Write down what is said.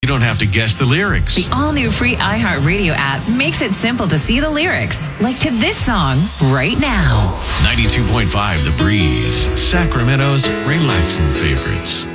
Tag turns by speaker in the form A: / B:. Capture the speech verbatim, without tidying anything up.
A: You don't have to guess the lyrics.
B: The all-new free iHeartRadio app makes it simple to see the lyrics, like to this song right now.
A: ninety-two point five The Breeze, Sacramento's relaxing favorites.